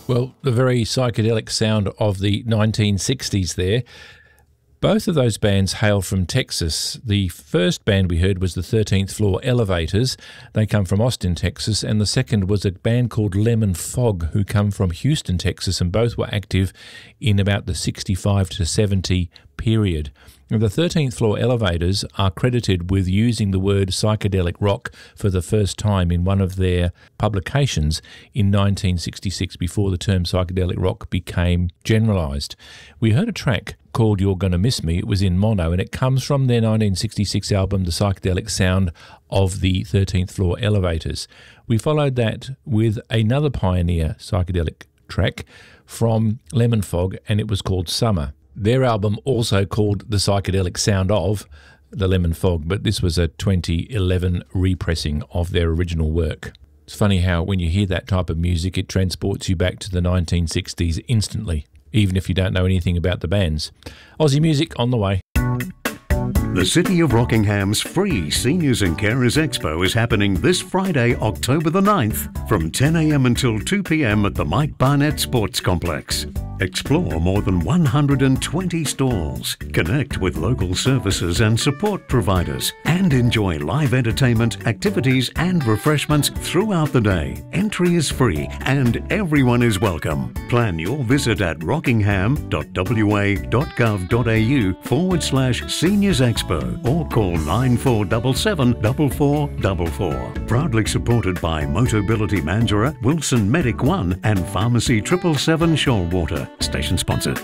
Well, the very psychedelic sound of the 1960s there. Both of those bands hail from Texas. The first band we heard was the 13th Floor Elevators. They come from Austin, Texas, and the second was a band called Lemon Fog, who come from Houston, Texas, and both were active in about the 65 to 70 period. Now, the 13th Floor Elevators are credited with using the word psychedelic rock for the first time in one of their publications in 1966, before the term psychedelic rock became generalised. We heard a track called You're Gonna Miss Me. It was in mono, and it comes from their 1966 album, The Psychedelic Sound of the 13th Floor Elevators. We followed that with another pioneer psychedelic track from Lemon Fog, and it was called Summer. Their album also called The Psychedelic Sound of the Lemon Fog, but this was a 2011 repressing of their original work. It's funny how when you hear that type of music, it transports you back to the 1960s instantly, even if you don't know anything about the bands. Aussie music on the way. The City of Rockingham's free Seniors and Carers Expo is happening this Friday, October the 9th, from 10 a.m. until 2 p.m. at the Mike Barnett Sports Complex. Explore more than 120 stalls, connect with local services and support providers, and enjoy live entertainment, activities and refreshments throughout the day. Entry is free and everyone is welcome. Plan your visit at rockingham.wa.gov.au/Seniors Expo or call 9477 4444. Proudly supported by Motability Mandurah, Wilson Medic One and Pharmacy 777 Shoalwater. Station sponsored.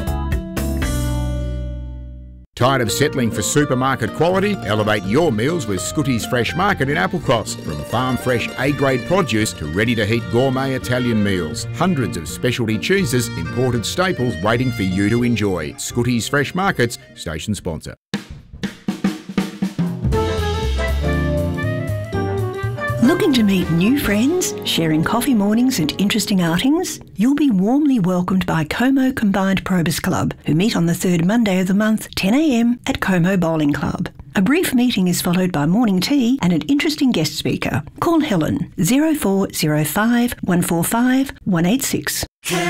Tired of settling for supermarket quality? Elevate your meals with Scooty's Fresh Market in Applecross. From farm fresh A-grade produce to ready-to-heat gourmet Italian meals. Hundreds of specialty cheeses, imported staples waiting for you to enjoy. Scooty's Fresh Markets, station sponsor. Looking to meet new friends, sharing coffee mornings and interesting outings? You'll be warmly welcomed by Como Combined Probus Club, who meet on the third Monday of the month, 10 a.m. at Como Bowling Club. A brief meeting is followed by morning tea and an interesting guest speaker. Call Helen 0405 145 186.